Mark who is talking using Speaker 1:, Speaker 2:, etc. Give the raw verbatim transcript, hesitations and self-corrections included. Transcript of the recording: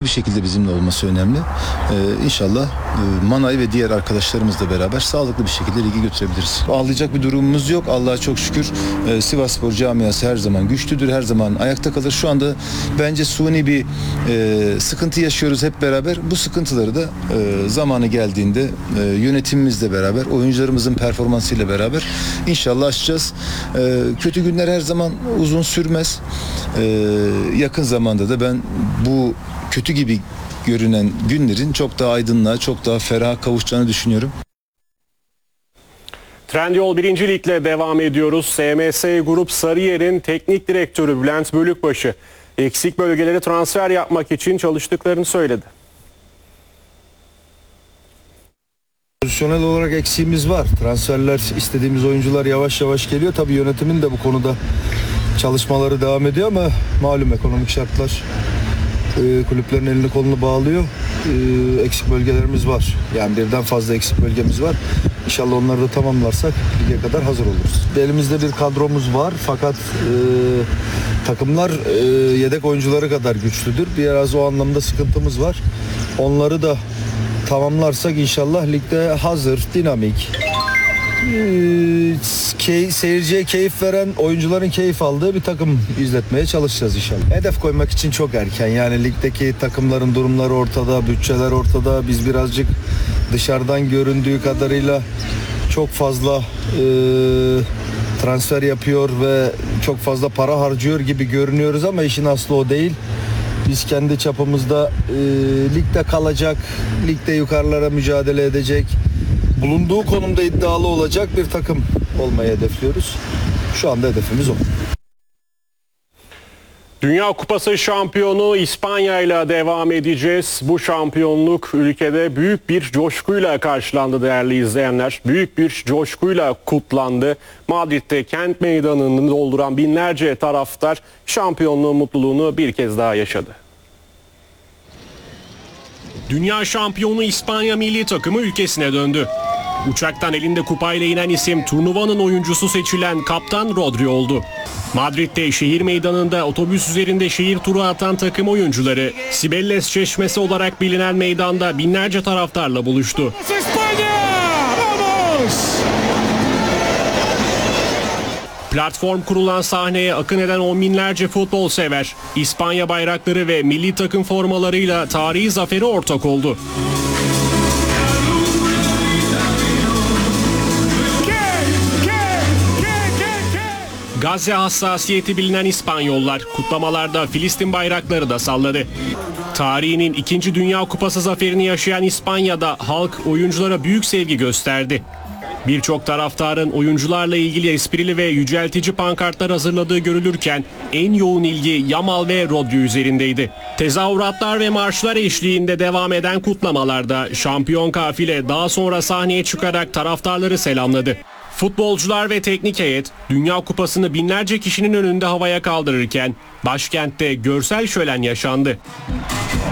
Speaker 1: bir şekilde bizimle olması önemli. Ee, İnşallah e, Manay ve diğer arkadaşlarımızla beraber sağlıklı bir şekilde ligi götürebiliriz. Ağlayacak bir durumumuz yok. Allah'a çok şükür e, Sivasspor camiası her zaman güçlüdür, her zaman ayakta kalır. Şu anda bence suni bir e, sıkıntı yaşıyoruz hep beraber. Bu sıkıntıları da e, zamanı geldiğinde e, yönetimimizle beraber, oyuncularımızın performansıyla beraber inşallah aşacağız. E, kötü günler her zaman uzun sürmez. E, yakın zamanda da ben bu kötü gibi görünen günlerin çok daha aydınlığa, çok daha feraha kavuşacağını düşünüyorum.
Speaker 2: Trendyol birinci Lig'le devam ediyoruz. S M S Grup Sarıyer'in teknik direktörü Bülent Bölükbaşı eksik bölgelere transfer yapmak için çalıştıklarını söyledi.
Speaker 3: Pozisyonel olarak eksiğimiz var. Transferler, istediğimiz oyuncular yavaş yavaş geliyor. Tabii yönetimin de bu konuda çalışmaları devam ediyor ama malum ekonomik şartlar e, kulüplerin elini kolunu bağlıyor. E, eksik bölgelerimiz var. Yani birden fazla eksik bölgemiz var. İnşallah onları da tamamlarsak lige kadar hazır oluruz. Elimizde bir kadromuz var fakat e, takımlar e, yedek oyuncuları kadar güçlüdür. Biraz o anlamda sıkıntımız var. Onları da tamamlarsak inşallah ligde hazır, dinamik, Key, seyirciye keyif veren, oyuncuların keyif aldığı bir takım izletmeye çalışacağız inşallah. Hedef koymak için çok erken. Yani ligdeki takımların durumları ortada, bütçeler ortada. Biz birazcık dışarıdan göründüğü kadarıyla çok fazla e, transfer yapıyor ve çok fazla para harcıyor gibi görünüyoruz ama işin aslı o değil. Biz kendi çapımızda e, ligde kalacak, ligde yukarılara mücadele edecek, bulunduğu konumda iddialı olacak bir takım olmayı hedefliyoruz. Şu anda hedefimiz o.
Speaker 2: Dünya Kupası şampiyonu İspanya ile devam edeceğiz. Bu şampiyonluk ülkede büyük bir coşkuyla karşılandı değerli izleyenler. Büyük bir coşkuyla kutlandı. Madrid'de kent meydanını dolduran binlerce taraftar şampiyonluğun mutluluğunu bir kez daha yaşadı. Dünya şampiyonu İspanya milli takımı ülkesine döndü. Uçaktan elinde kupayla inen isim turnuvanın oyuncusu seçilen kaptan Rodri oldu. Madrid'de şehir meydanında otobüs üzerinde şehir turu atan takım oyuncuları Sibelles Çeşmesi olarak bilinen meydanda binlerce taraftarla buluştu. Platform kurulan sahneye akın eden on binlerce futbol sever, İspanya bayrakları ve milli takım formalarıyla tarihi zaferi ortak oldu. Gazze hassasiyeti bilinen İspanyollar kutlamalarda Filistin bayrakları da salladı. Tarihinin ikinci Dünya Kupası zaferini yaşayan İspanya'da halk oyunculara büyük sevgi gösterdi. Birçok taraftarın oyuncularla ilgili esprili ve yüceltici pankartlar hazırladığı görülürken en yoğun ilgi Yamal ve Rodri üzerindeydi. Tezahüratlar ve marşlar eşliğinde devam eden kutlamalarda şampiyon kafile daha sonra sahneye çıkarak taraftarları selamladı. Futbolcular ve teknik heyet Dünya Kupası'nı binlerce kişinin önünde havaya kaldırırken başkentte görsel şölen yaşandı.